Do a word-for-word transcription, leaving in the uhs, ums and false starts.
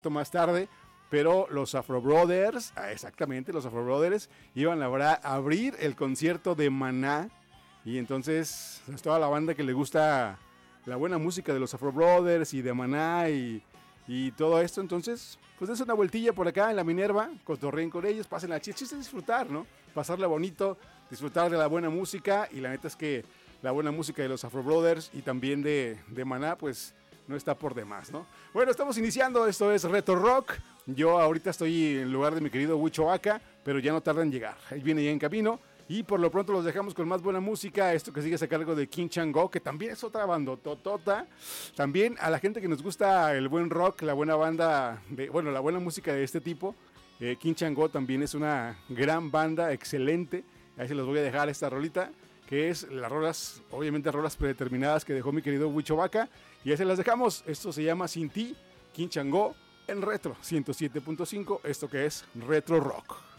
más tarde, pero los Afro Brothers, ah, exactamente, los Afro Brothers iban a abra- a abrir el concierto de Maná, y entonces es toda la banda que le gusta la buena música de los Afro Brothers y de Maná y, y todo esto, entonces pues es una vueltilla por acá en la Minerva, cotorreen con ellos, pasen la chiste, chiste es disfrutar, ¿no? Pasarla bonito, disfrutar de la buena música, y la neta es que la buena música de los Afro Brothers y también de, de Maná, pues no está por demás, ¿no? Bueno, estamos iniciando, esto es Retro Rock. Yo ahorita estoy en lugar de mi querido Huicho Vaca, pero ya no tarda en llegar. Ahí viene ya en camino. Y por lo pronto los dejamos con más buena música. Esto que sigue es a cargo de King Chango, que también es otra bandototota. También a la gente que nos gusta el buen rock, la buena banda, de, bueno, la buena música de este tipo. Eh, King Chango también es una gran banda, excelente. Ahí se los voy a dejar esta rolita, que es las rolas, obviamente rolas predeterminadas que dejó mi querido Huicho Vaca, y ahí se las dejamos. Esto se llama Sin Ti, King Chango en Retro ciento siete punto cinco, esto que es Retro Rock.